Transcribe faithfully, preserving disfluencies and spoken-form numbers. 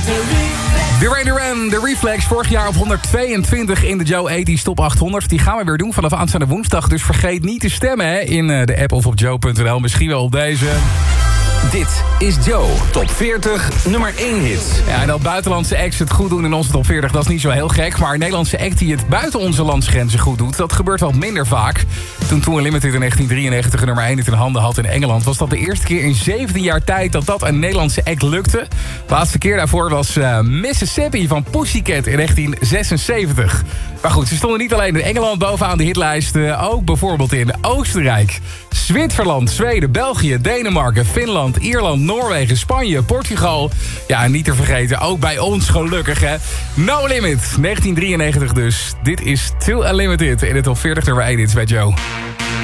Duran Duran, de Reflex, vorig jaar op honderdtweeëntwintig in de Joe tachtig Top achthonderd. Die gaan we weer doen vanaf aanstaande woensdag. Dus vergeet niet te stemmen hè, in de app of op joe punt n l. Misschien wel op deze. Dit is Joe Top veertig nummer één hit. Ja, en dat buitenlandse acts het goed doen in onze Top veertig, dat is niet zo heel gek. Maar een Nederlandse act die het buiten onze landsgrenzen goed doet, dat gebeurt wel minder vaak. Toen Too Unlimited in negentien drieënnegentig een nummer één hit in handen had in Engeland, was dat de eerste keer in zeventien jaar tijd dat dat een Nederlandse act lukte. De laatste keer daarvoor was uh, Mississippi van Pussycat in negentien zesenzeventig. Maar goed, ze stonden niet alleen in Engeland bovenaan de hitlijst, uh, ook bijvoorbeeld in Oostenrijk, Zwitserland, Zweden, België, Denemarken, Finland, Ierland, Noorwegen, Spanje, Portugal. Ja, en niet te vergeten, ook bij ons gelukkig, hè. No Limit, negentien drieënnegentig dus. Dit is Too Unlimited in de Top veertig nummer één hits bij Joe.